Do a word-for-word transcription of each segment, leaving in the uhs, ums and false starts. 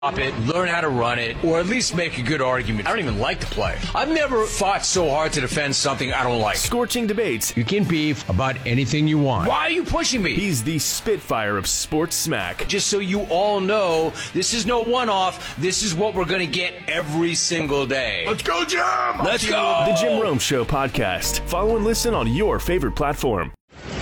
Stop it, learn how to run it, or at least make a good argument. I don't even like the play. I've never fought so hard to defend something I don't like. Scorching debates. You can beef about anything you want. Why are you pushing me? He's the Spitfire of sports smack. Just so you all know, this is no one-off. This is what we're going to get every single day. Let's go, Jim! Let's go! The Jim Rome Show podcast. Follow and listen on your favorite platform.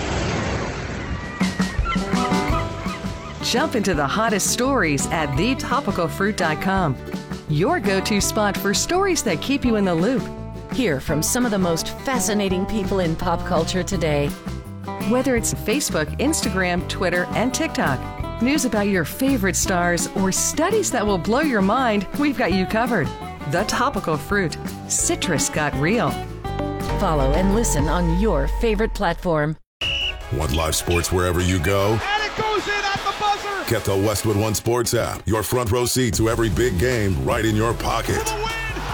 Jump into the hottest stories at the topical fruit dot com. Your go-to spot for stories that keep you in the loop. Hear from some of the most fascinating people in pop culture today. Whether it's Facebook, Instagram, Twitter, and TikTok, news about your favorite stars, or studies that will blow your mind, we've got you covered. The Topical Fruit. Citrus got real. Follow and listen on your favorite platform. Want live sports wherever you go? And it goes in at the buzzer! Get the Westwood One Sports app. Your front row seat to every big game right in your pocket. For the win!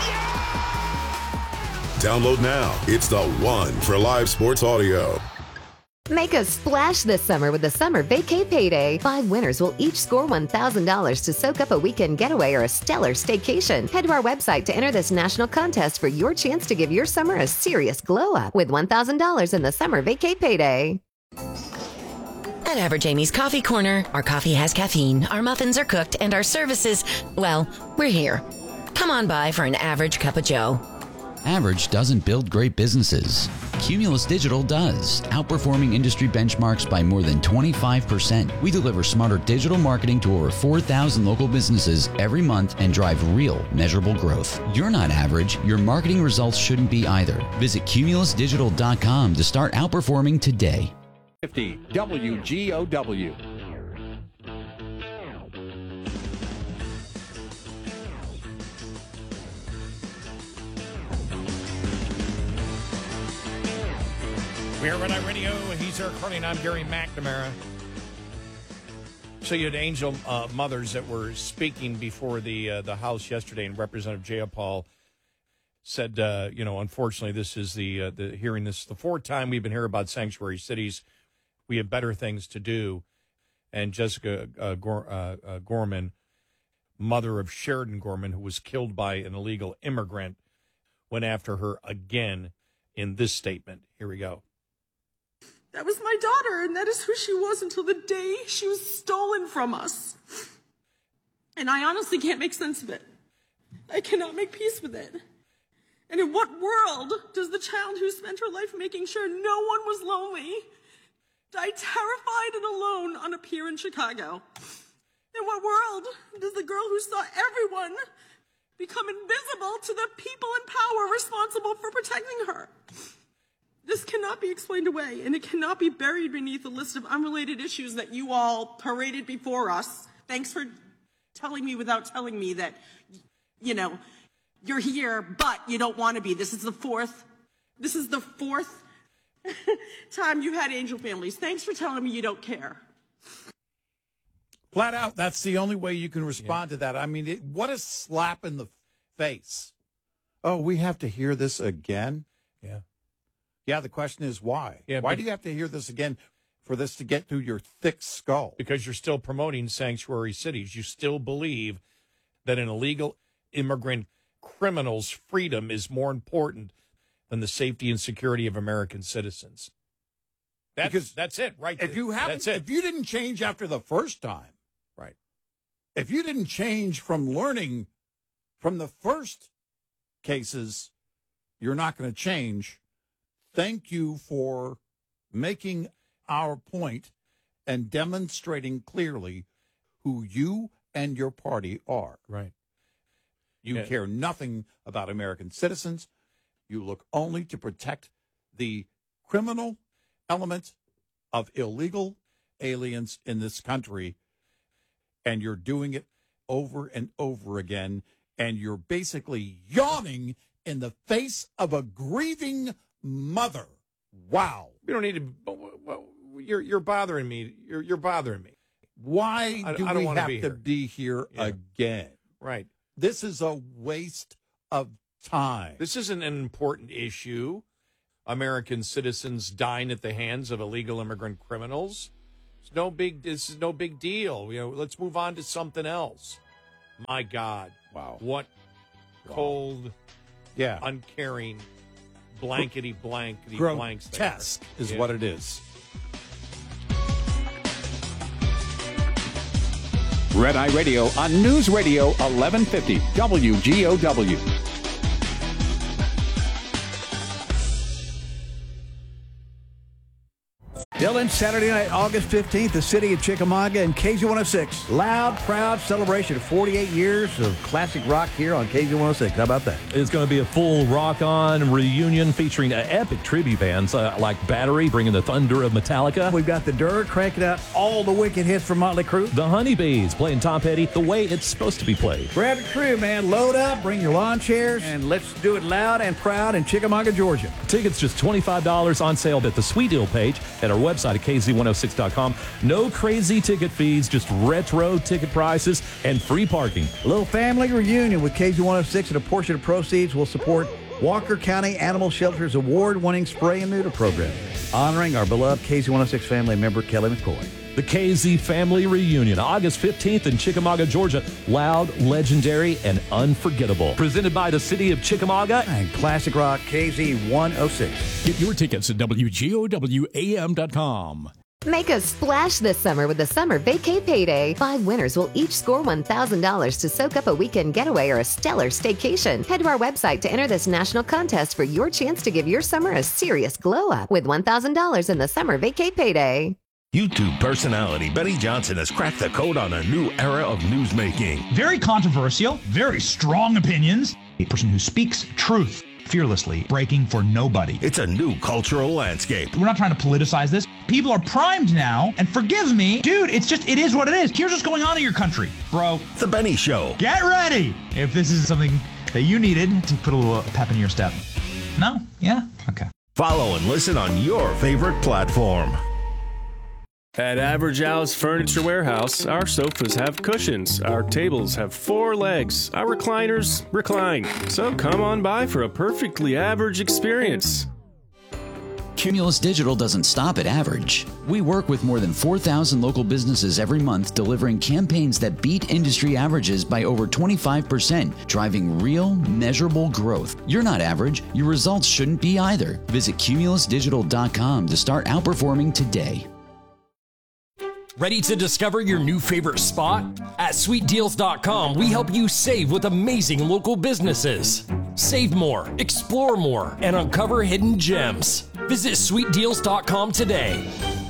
Yeah! Download now. It's the one for live sports audio. Make a splash this summer with the Summer Vacay Payday. Five winners will each score one thousand dollars to soak up a weekend getaway or a stellar staycation. Head to our website to enter this national contest for your chance to give your summer a serious glow-up with one thousand dollars in the Summer Vacay Payday. At Average Amy's Coffee Corner, our coffee has caffeine, our muffins are cooked, and our services, well, we're here. Come on by for an average cup of joe. Average doesn't build great businesses. Cumulus Digital does, outperforming industry benchmarks by more than twenty-five percent. We deliver smarter digital marketing to over four thousand local businesses every month and drive real, measurable growth. You're not average. Your marketing results shouldn't be either. Visit cumulus digital dot com to start outperforming today. fifty W G O W. We're Red Eye Radio. He's Eric Carney, and I'm Gary McNamara. So you had Angel uh, mothers that were speaking before the uh, the House yesterday, and Representative Jayapal said, uh, you know, unfortunately, this is the uh, the hearing. This is the fourth time we've been hearing about sanctuary cities. We have better things to do. And Jessica uh, Gor- uh, uh, Gorman, mother of Sheridan Gorman, who was killed by an illegal immigrant, went after her again in this statement. Here we go. That was my daughter, and that is who she was until the day she was stolen from us. And I honestly can't make sense of it. I cannot make peace with it. And in what world does the child who spent her life making sure no one was lonely die terrified and alone on a pier in Chicago? In what world does the girl who saw everyone become invisible to the people in power responsible for protecting her? This cannot be explained away, and it cannot be buried beneath a list of unrelated issues that you all paraded before us. Thanks for telling me without telling me that, you know, you're here, but you don't want to be. This is the fourth, this is the fourth time you had angel families. Thanks for telling me you don't care. Flat out, that's the only way you can respond yeah. to that. I mean, it, what a slap in the face. Oh, we have to hear this again? Yeah. Yeah, the question is why? Yeah, why do you have to hear this again for this to get through your thick skull? Because you're still promoting sanctuary cities. You still believe that an illegal immigrant criminal's freedom is more important than the safety and security of American citizens. That's, because that's it, right? If you haven't, that's it. If you didn't change after the first time, right? If you didn't change from learning from the first cases, you're not going to change. Thank you for making our point and demonstrating clearly who you and your party are. Right. You yeah. care nothing about American citizens. You look only to protect the criminal element of illegal aliens in this country. And you're doing it over and over again. And you're basically yawning in the face of a grieving mother. Wow. You don't need to. Well, you're you're bothering me. You're you're bothering me. Why I, do I don't we want have to be to here. be here Yeah. again? Right. This is a waste of time. This isn't an important issue. American citizens dying at the hands of illegal immigrant criminals. It's no big. This is no big deal. You know, let's move on to something else. My God. Wow. What cold, yeah, uncaring, blankety blankety blanks they grotesque are. is Yeah. what it is. Red Eye Radio on News Radio eleven fifty W G O W. Dylan, Saturday night, August fifteenth, the city of Chickamauga and K Z one oh six. Loud, proud celebration of forty-eight years of classic rock here on K Z one oh six. How about that? It's going to be a full rock-on reunion featuring uh, epic tribute bands uh, like Battery, bringing the thunder of Metallica. We've got the Dirt cranking out all the wicked hits from Motley Crue. The Honeybees playing Tom Petty the way it's supposed to be played. Grab your crew, man. Load up, bring your lawn chairs, and let's do it loud and proud in Chickamauga, Georgia. Tickets just twenty-five dollars on sale at the Sweet Deal page at our website at K Z one oh six dot com. No crazy ticket fees, just retro ticket prices and free parking. A little family reunion with K Z one oh six, and a portion of proceeds will support Walker County Animal Shelter's award-winning spray and neuter program, honoring our beloved K Z one oh six family member, Kelly McCoy. The K Z Family Reunion, August fifteenth in Chickamauga, Georgia. Loud, legendary, and unforgettable. Presented by the city of Chickamauga and Classic Rock K Z one oh six. Get your tickets at W G O W A M dot com. Make a splash this summer with the Summer Vacay Payday. Five winners will each score one thousand dollars to soak up a weekend getaway or a stellar staycation. Head to our website to enter this national contest for your chance to give your summer a serious glow up with one thousand dollars in the Summer Vacay Payday. YouTube personality Benny Johnson has cracked the code on a new era of newsmaking. Very controversial, very strong opinions. A person who speaks truth fearlessly, breaking for nobody. It's a new cultural landscape. We're not trying to politicize this. People are primed now, and forgive me, dude, it's just, it is what it is. Here's what's going on in your country, bro. The Benny Show. Get ready if this is something that you needed to put a little pep in your step. No? Yeah? Okay. Follow and listen on your favorite platform. At Average Al's Furniture Warehouse, our sofas have cushions, our tables have four legs, our recliners recline. So come on by for a perfectly average experience. Cumulus Digital doesn't stop at average. We work with more than four thousand local businesses every month, delivering campaigns that beat industry averages by over twenty-five percent, driving real, measurable growth. You're not average. Your results shouldn't be either. Visit Cumulus Digital dot com to start outperforming today. Ready to discover your new favorite spot? At Sweet Deals dot com, we help you save with amazing local businesses. Save more, explore more, and uncover hidden gems. Visit Sweet Deals dot com today.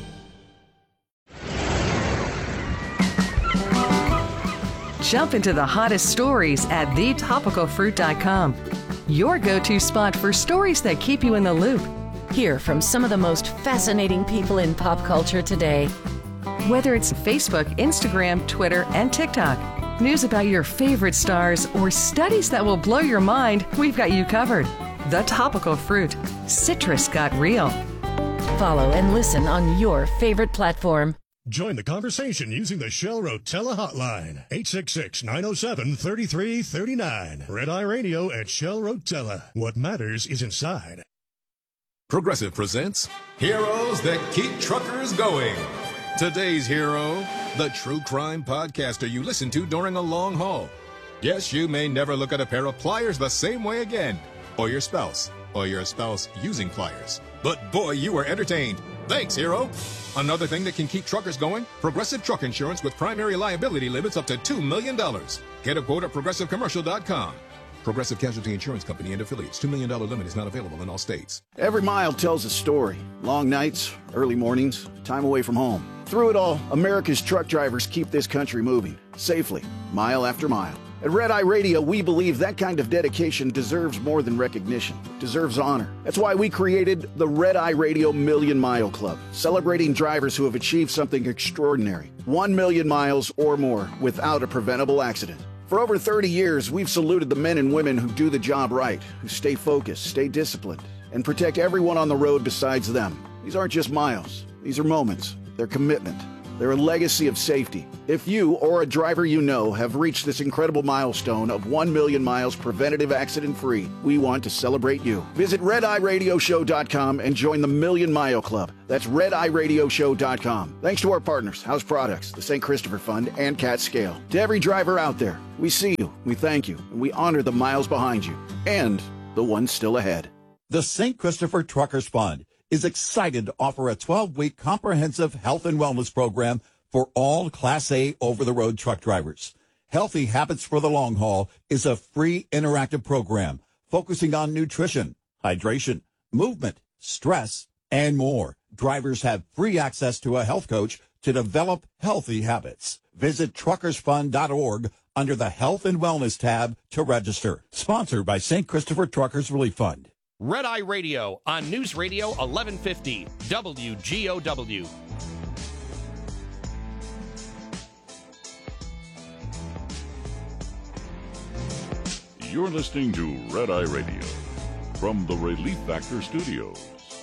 Jump into the hottest stories at the topical fruit dot com. Your go-to spot for stories that keep you in the loop. Hear from some of the most fascinating people in pop culture today. Whether it's Facebook, Instagram, Twitter, and TikTok, news about your favorite stars, or studies that will blow your mind, we've got you covered. The Topical Fruit. Citrus got real. Follow and listen on your favorite platform. Join the conversation using the Shell Rotella hotline, eight six six, nine oh seven, three three three nine. Red Eye Radio at Shell Rotella. What matters is inside. Progressive presents Heroes That Keep Truckers Going. Today's hero, the true crime podcaster you listen to during a long haul. Yes, you may never look at a pair of pliers the same way again, or your spouse, or your spouse using pliers. But boy, you were entertained. Thanks, hero. Another thing that can keep truckers going, Progressive Truck Insurance with primary liability limits up to two million dollars. Get a quote at Progressive Commercial dot com. Progressive Casualty Insurance Company and affiliates. two million dollars limit is not available in all states. Every mile tells a story. Long nights, early mornings, time away from home. Through it all, America's truck drivers keep this country moving, safely, mile after mile. At Red Eye Radio, we believe that kind of dedication deserves more than recognition, deserves honor. That's why we created the Red Eye Radio Million Mile Club, celebrating drivers who have achieved something extraordinary. One million miles or more without a preventable accident. For over thirty years, we've saluted the men and women who do the job right, who stay focused, stay disciplined, and protect everyone on the road besides them. These aren't just miles. These are moments. Their commitment. They're a legacy of safety. If you or a driver you know have reached this incredible milestone of one million miles preventative accident-free, we want to celebrate you. Visit red eye radio show dot com and join the Million Mile Club. That's red eye radio show dot com. Thanks to our partners, House Products, the Saint Christopher Fund, and Cat Scale. To every driver out there, we see you, we thank you, and we honor the miles behind you and the ones still ahead. The Saint Christopher Truckers Fund is excited to offer a twelve-week comprehensive health and wellness program for all Class A over-the-road truck drivers. Healthy Habits for the Long Haul is a free interactive program focusing on nutrition, hydration, movement, stress, and more. Drivers have free access to a health coach to develop healthy habits. Visit truckers fund dot org under the Health and Wellness tab to register. Sponsored by Saint Christopher Truckers Relief Fund. Red Eye Radio on News Radio eleven fifty W G O W. You're listening to Red Eye Radio from the Relief Factor Studios.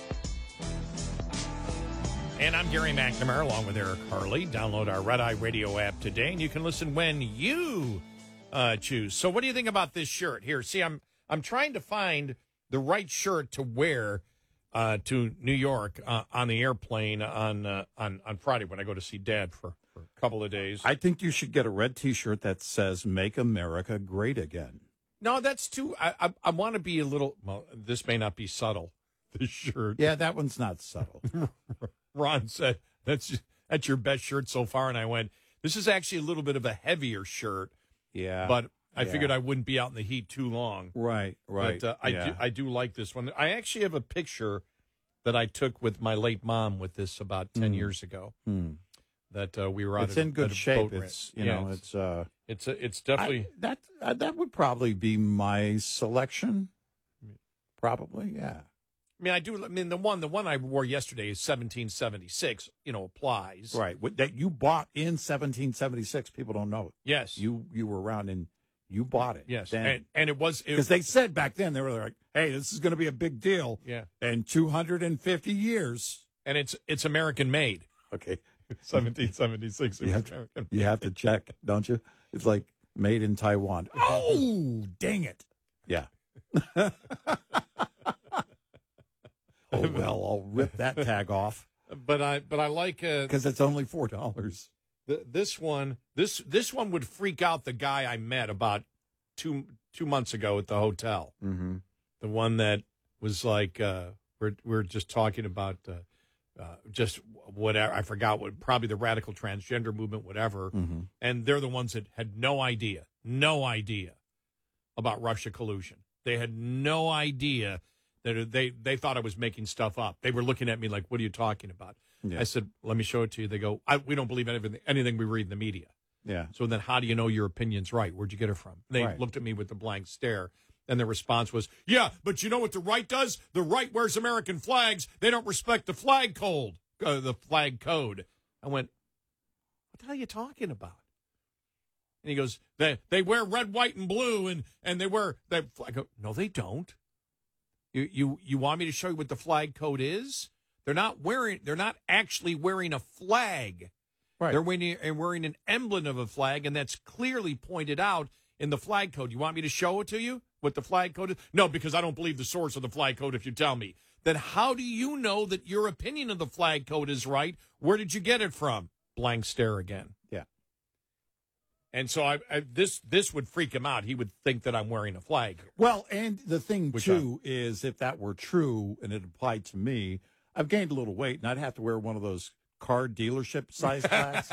And I'm Gary McNamara along with Eric Harley. Download our Red Eye Radio app today, and you can listen when you uh, choose. So what do you think about this shirt? Here, see, I'm I'm trying to find the right shirt to wear uh, to New York uh, on the airplane on, uh, on on Friday when I go to see Dad for, for a couple of days. I think you should get a red T-shirt that says "Make America Great Again." No, that's too. I I, I want to be a little. Well, this may not be subtle. This shirt. Yeah, that one's not subtle. Ron said that's that's your best shirt so far, and I went. This is actually a little bit of a heavier shirt. Yeah, but I yeah. figured I wouldn't be out in the heat too long. Right, right. But uh, I yeah. do I do like this one. I actually have a picture that I took with my late mom with this about ten Mm. years ago. Mm. That uh, we were out. It's at in a, good at a shape. boat It's rent. you Yeah, know it's it's uh it's a, it's definitely I, that uh, that would probably be my selection. Probably, yeah. I mean, I do. I mean, the one the one I wore yesterday is seventeen seventy-six. You know, applies. Right. What- That you bought in seventeen seventy-six. People don't know it. Yes. You you were around and you bought it. Yes, then. and, and it was Because they said back then, they were like, hey, this is going to be a big deal. Yeah. In two hundred fifty years. and it's it's American made. Okay. seventeen seventy-six. You have, to, you have to check, don't you? It's like made in Taiwan. Oh, dang it. Yeah. Oh, well, I'll rip that tag off. But I but I like uh, Because it's only four dollars. th- this one. This this one would freak out the guy I met about two two months ago at the hotel. Mm-hmm. The one that was like uh, we're we're just talking about uh, uh, just whatever. I forgot what. Probably the radical transgender movement, whatever. Mm-hmm. And they're the ones that had no idea, no idea about Russia collusion. They had no idea that they they thought I was making stuff up. They were looking at me like, "What are you talking about?" Yeah. I said, "Let me show it to you." They go, I, "We don't believe anything anything we read in the media." Yeah. So then, how do you know your opinion's right? Where'd you get it from? They Right. looked at me with a blank stare, and their response was, "Yeah, but you know what the right does? The right wears American flags. They don't respect the flag code. Uh, the flag code." I went, "What the hell are you talking about?" And he goes, "They they wear red, white, and blue, and and they wear that." I go, "No, they don't. You you you want me to show you what the flag code is? They're not wearing. They're not actually wearing a flag. Right. They're wearing, and wearing an emblem of a flag, and that's clearly pointed out in the flag code. You want me to show it to you, what the flag code is? No, because I don't believe the source of the flag code if you tell me. Then how do you know that your opinion of the flag code is right? Where did you get it from?" Blank stare again. Yeah. And so I, I this this would freak him out. He would think that I'm wearing a flag. Well, and the thing, Which too, is if that were true and it applied to me, I've gained a little weight and I'd have to wear one of those car dealership size flags.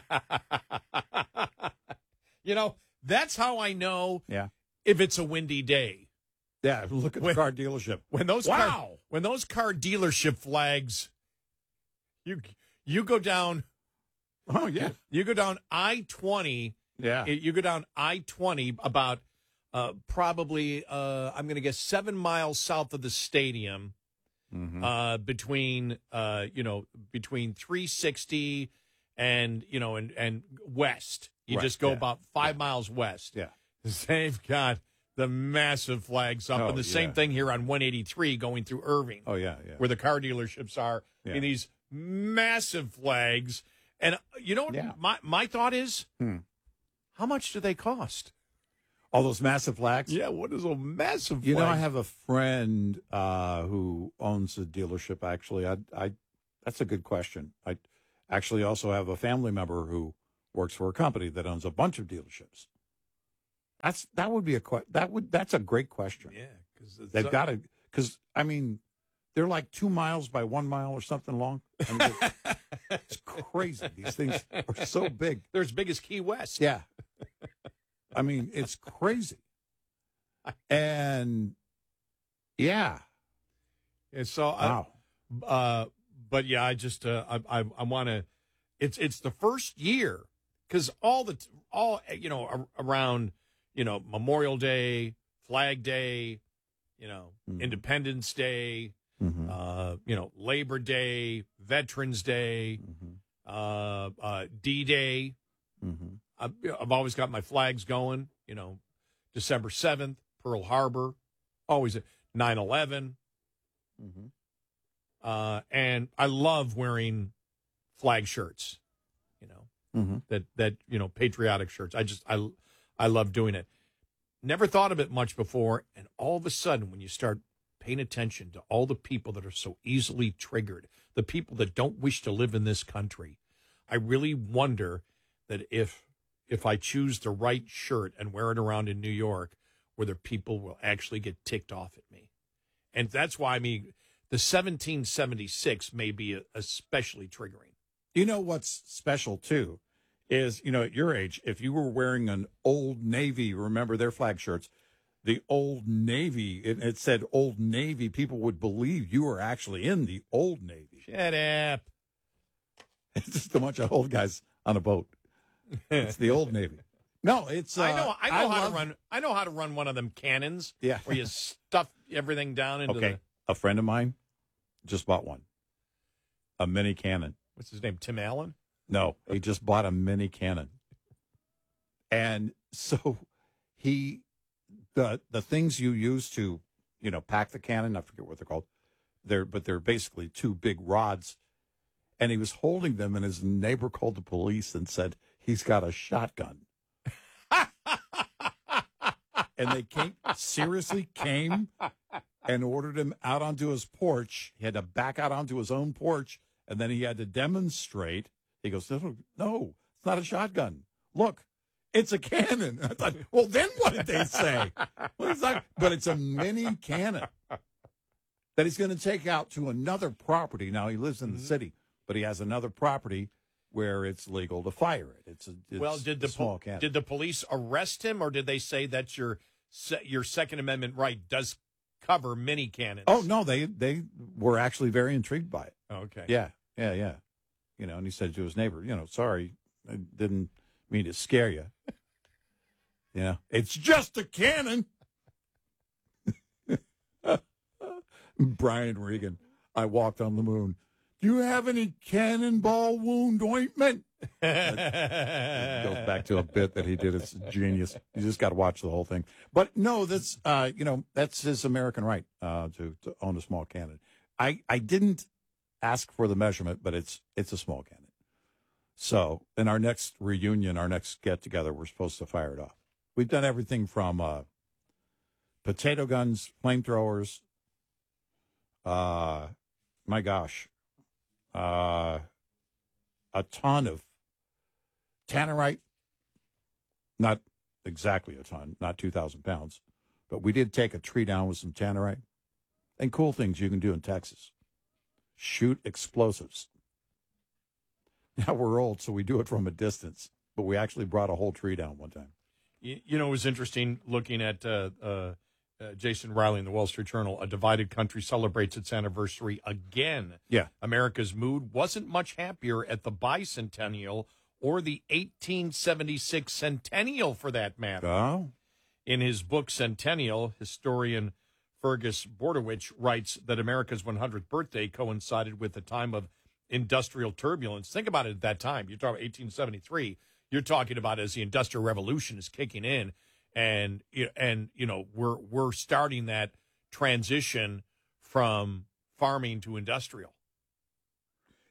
You know, that's how I know Yeah. if it's a windy day. Yeah, look at When- the car dealership. When those Wow. car, when those car dealership flags, you you go down. Oh, yeah. You go down I twenty. Yeah. You go down I twenty about uh, probably uh, I'm going to guess seven miles south of the stadium. Mhm. Uh, between uh, you know, between three sixty and you know and and west, you Right, just go yeah, about five miles west. Yeah. They've got the massive flags up, Oh, and the same yeah. thing here on one eighty-three going through Irving, Oh, yeah, yeah. where the car dealerships are, Yeah. in these massive flags. And uh, you know what Yeah. my, my thought is? Hmm. How much do they cost? All those massive flags? Yeah, what is a massive You know, flag? I have a friend uh, who owns a dealership, actually. I, I, that's a good question. I actually also have a family member who works for a company that owns a bunch of dealerships. That's that would be a que- that would that's a great question. Yeah, because They've got to because I mean they're like two miles by one mile or something long. I mean, it's crazy. These things are so big. They're as big as Key West. Yeah, I mean it's crazy. And yeah, And so, wow. I, uh, but yeah, I just uh, I I, I want to. It's it's the first year because all the all you know ar- around you know Memorial Day, Flag Day, you know Mm-hmm. Independence Day, Mhm. uh, you know Labor Day, Veterans Day, Mm-hmm. uh, uh, D Day. Mm-hmm. I've, I've always got my flags going. You know, December seventh, Pearl Harbor, always nine eleven. Mm-hmm. Uh, and I love wearing flag shirts, you know, Mm-hmm. that, that, you know, patriotic shirts. I just, I, I love doing it. Never thought of it much before. And all of a sudden, when you start paying attention to all the people that are so easily triggered, the people that don't wish to live in this country, I really wonder that if, if I choose the right shirt and wear it around in New York, whether people will actually get ticked off at me. And that's why I mean, the seventeen seventy-six may be especially triggering. You know what's special too is, you know, at your age, if you were wearing an Old Navy, remember their flag shirts, the Old Navy, it, it said Old Navy, people would believe you were actually in the Old Navy. Shut up. It's just a bunch of old guys on a boat. It's the Old Navy. No, it's. Uh, I know. I know how love- to run. I know how to run one of them cannons. Yeah. Where you stuff everything down into Okay, the. a friend of mine just bought one, a mini cannon. What's his name? Tim Allen. No, he just bought a mini cannon. And so he, the the things you use to, you know, pack the cannon, I forget what they're called. They're, but they're basically two big rods. And he was holding them, and his neighbor called the police and said he's got a shotgun. And they came, seriously came and ordered him out onto his porch. He had to back out onto his own porch, and then he had to demonstrate. He goes, no, no, it's not a shotgun. Look, it's a cannon. I thought, well, then what did they say? Well, it's not, but it's a mini cannon that he's going to take out to another property. Now, he lives in the city, but he has another property where it's legal to fire it. It's a it's Well, did the a small po- cannon. did the police arrest him, or did they say that's your se- your Second Amendment right does cover mini cannons? Oh no, they they were actually very intrigued by it. Okay. Yeah, yeah, yeah. You know, and he said to his neighbor, you know, sorry, I didn't mean to scare you. Yeah, it's just a cannon. Brian Regan, I walked on the moon. Do you have any cannonball wound ointment? It goes back to a bit that he did. It's genius. You just got to watch the whole thing. But no, that's uh, you know that's his American right uh, to to own a small cannon. I I didn't ask for the measurement, but it's it's a small cannon. So in our next reunion, our next get together, we're supposed to fire it off. We've done everything from uh, potato guns, flamethrowers. Uh, my gosh, uh, a ton of tannerite. Not exactly a ton, not two thousand pounds, but we did take a tree down with some tannerite. And cool things you can do in Texas. Shoot explosives. Now we're old, so we do it from a distance, but we actually brought a whole tree down one time. You, you know, it was interesting looking at uh, uh, uh, Jason Riley in the Wall Street Journal. A divided country celebrates its anniversary again. Yeah. America's mood wasn't much happier at the bicentennial or the eighteen seventy-six centennial, for that matter. Oh. In his book Centennial, historian Fergus Bordowich writes that America's one hundredth birthday coincided with a time of industrial turbulence. Think about it at that time. You're talking about eighteen seventy-three. You're talking about as the Industrial Revolution is kicking in, and and you know we're we're starting that transition from farming to industrial.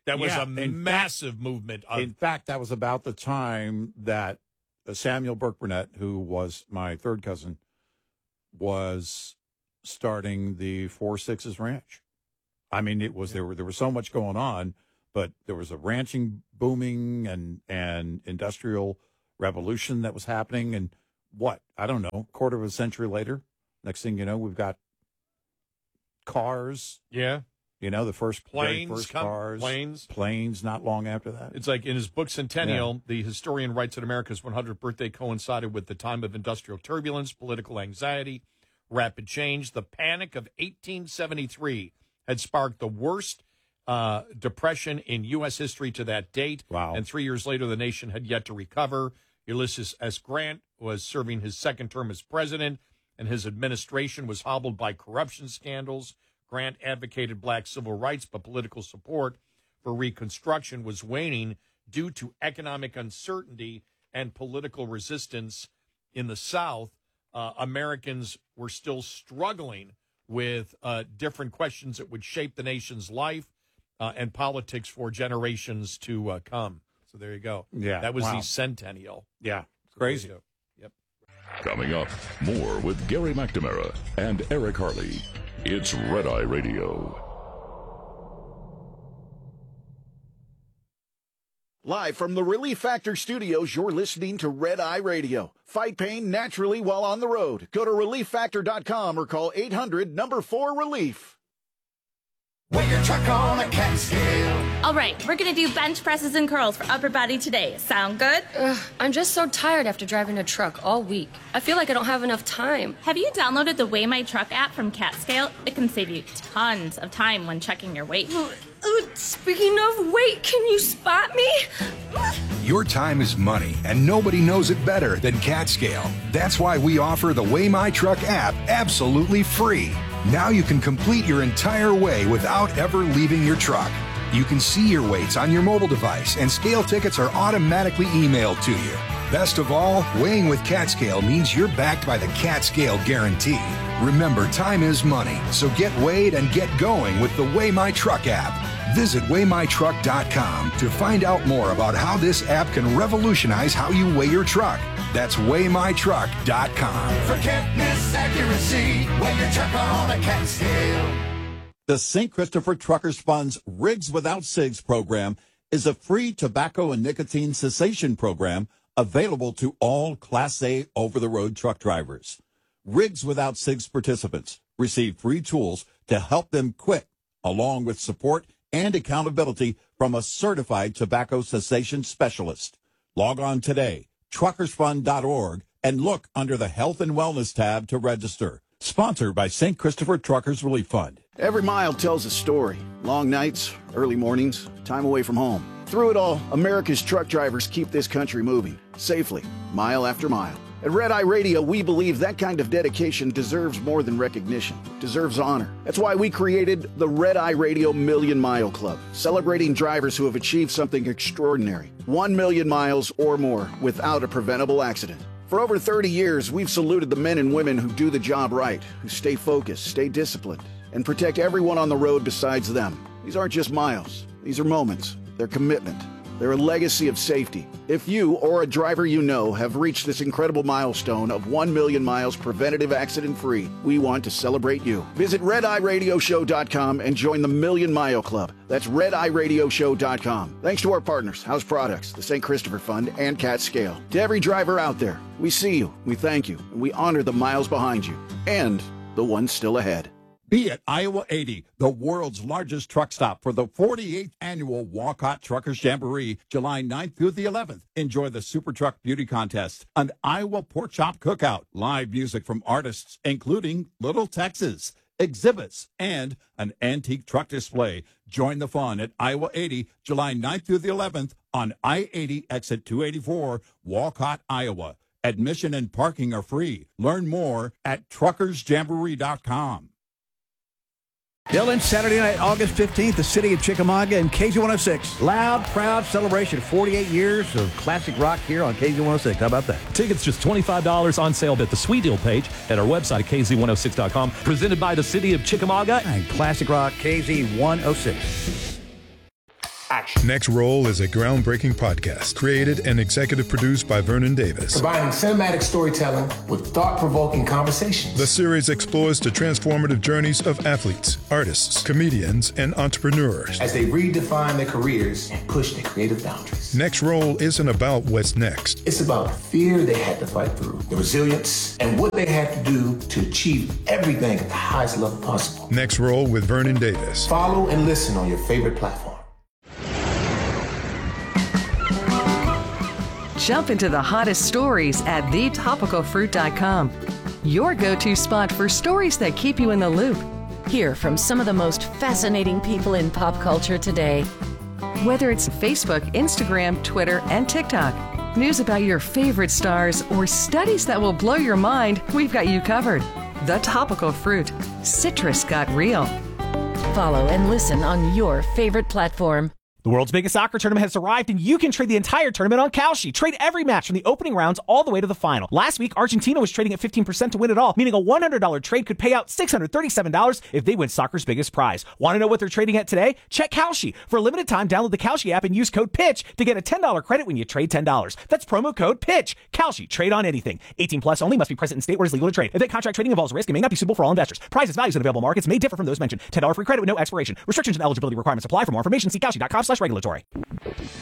That was Yeah, a in massive movement. Of, In fact, that was about the time that Samuel Burke Burnett, who was my third cousin, was starting the Four Sixes Ranch. I mean, it was there were there was so much going on, but there was a ranching booming and and industrial revolution that was happening. And what I don't know, quarter of a century later, next thing you know, we've got cars. yeah. You know, the first very Planes, first come- cars, planes. planes. Not long after that, It's like in his book Centennial, the historian writes that America's one hundredth birthday coincided with the time of industrial turbulence, political anxiety, rapid change. The Panic of eighteen seventy-three had sparked the worst uh, depression in U S history to that date. Wow. And three years later, the nation had yet to recover. Ulysses S. Grant was serving his second term as president, and his administration was hobbled by corruption scandals. Grant advocated black civil rights, but political support for Reconstruction was waning due to economic uncertainty and political resistance in the South. Uh, Americans were still struggling with uh, different questions that would shape the nation's life uh, and politics for generations to uh, come. So there you go. Yeah, That was wow. the Centennial. yeah, it's So there you crazy. go. Yep. Coming up, more with Gary McNamara and Eric Harley. It's Red Eye Radio. Live from the Relief Factor studios, you're listening to Red Eye Radio. Fight pain naturally while on the road. Go to relief factor dot com or call eight hundred number four relief. Weigh your truck on a cat scale. All right, we're gonna do bench presses and curls for upper body today. Sound good? Ugh, I'm just so tired after driving a truck all week. I feel like I don't have enough time. Have you downloaded the Weigh My Truck app from CatScale? It can save you tons of time when checking your weight. Uh, speaking of weight, can you spot me? Your time is money, and nobody knows it better than CatScale. That's why we offer the Weigh My Truck app absolutely free. Now you can complete your entire weigh without ever leaving your truck. You can see your weights on your mobile device, and scale tickets are automatically emailed to you. Best of all, weighing with CatScale means you're backed by the CatScale Guarantee. Remember, time is money, so get weighed and get going with the Weigh My Truck app. Visit weigh my truck dot com to find out more about how this app can revolutionize how you weigh your truck. That's weigh my truck dot com. Forget miss accuracy. Weigh your truck on a cat scale. The Saint Christopher Truckers Fund's Rigs Without Cigs program is a free tobacco and nicotine cessation program available to all Class A over-the-road truck drivers. Rigs Without Cigs participants receive free tools to help them quit, along with support and accountability from a certified tobacco cessation specialist. Log on today, truckers fund dot org, and look under the Health and Wellness tab to register. Sponsored by Saint Christopher Truckers Relief Fund. Every mile tells a story. Long nights, early mornings, time away from home. Through it all, America's truck drivers keep this country moving, safely, mile after mile. At Red Eye Radio, we believe that kind of dedication deserves more than recognition, deserves honor. That's why we created the Red Eye Radio Million Mile Club, celebrating drivers who have achieved something extraordinary. One million miles or more without a preventable accident. For over thirty years, we've saluted the men and women who do the job right, who stay focused, stay disciplined, and protect everyone on the road besides them. These aren't just miles. These are moments. They're commitment. They're a legacy of safety. If you or a driver you know have reached this incredible milestone of one million miles preventative accident-free, we want to celebrate you. Visit red eye radio show dot com and join the Million Mile Club. That's red eye radio show dot com. Thanks to our partners, House Products, the Saint Christopher Fund, and CatScale. To every driver out there, we see you, we thank you, and we honor the miles behind you and the ones still ahead. Be at Iowa eighty, the world's largest truck stop for the forty-eighth annual Walcott Truckers Jamboree, July ninth through the eleventh. Enjoy the Super Truck Beauty Contest, an Iowa Pork Chop Cookout, live music from artists including Little Texas, exhibits, and an antique truck display. Join the fun at Iowa eighty, July ninth through the eleventh on I eighty exit two eighty-four, Walcott, Iowa. Admission and parking are free. Learn more at truckers jamboree dot com. Dylan, Saturday night, August fifteenth, the city of Chickamauga and K Z one oh six. Loud, proud celebration. forty-eight years of classic rock here on K Z one oh six. How about that? Tickets just twenty-five dollars on sale at the Sweet Deal page at our website at K Z one oh six dot com. Presented by the city of Chickamauga and classic rock K Z one oh six. action. Next Roll is a groundbreaking podcast created and executive produced by Vernon Davis. Combining cinematic storytelling with thought-provoking conversations. The series explores the transformative journeys of athletes, artists, comedians, and entrepreneurs as they redefine their careers and push their creative boundaries. Next Roll isn't about what's next. It's about the fear they had to fight through, the resilience, and what they had to do to achieve everything at the highest level possible. Next Roll with Vernon Davis. Follow and listen on your favorite platform. Jump into the hottest stories at the topical fruit dot com. Your go-to spot for stories that keep you in the loop. Hear from some of the most fascinating people in pop culture today. Whether it's Facebook, Instagram, Twitter, and TikTok, news about your favorite stars, or studies that will blow your mind, we've got you covered. The Topical Fruit. Citrus got real. Follow and listen on your favorite platform. The world's biggest soccer tournament has arrived, and you can trade the entire tournament on Kalshi. Trade every match from the opening rounds all the way to the final. Last week, Argentina was trading at fifteen percent to win it all, meaning a one hundred dollars trade could pay out six hundred thirty-seven dollars if they win soccer's biggest prize. Want to know what they're trading at today? Check Kalshi. For a limited time, download the Kalshi app and use code PITCH to get a ten dollars credit when you trade ten dollars. That's promo code PITCH. Kalshi. Trade on anything. eighteen plus only. Must be present in state where it's legal to trade. If that contract trading involves risk, it may not be suitable for all investors. Prices, values, and available markets may differ from those mentioned. ten dollars free credit with no expiration. Restrictions and eligibility requirements apply. For more information, see Kalshi dot com slash regulatory.